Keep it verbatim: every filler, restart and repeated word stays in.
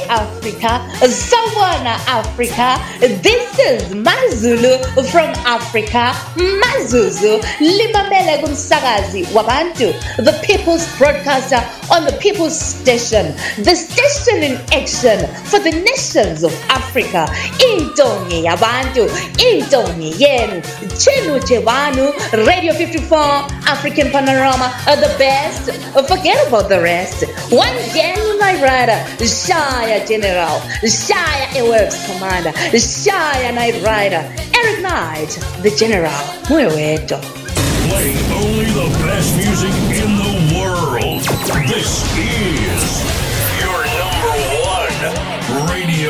Africa, Sawana Africa. This is Mazulu from Africa, Mazuzu, Limamele Kumsakazi Wabantu, the People's Broadcaster on the People's Station, the station in action for the nations of Africa. Intongi Yabantu, Intongi Yenu, Chenu Chewanu, Radio fifty-four, African Panorama, uh, the best. Uh, forget about the rest. One Gen Night Rider, Shaya General, Shaya Airworks Commander, Shaya Night Rider, Eric Knight, the General. Mueweto. Playing only the best music in the world. This is your number one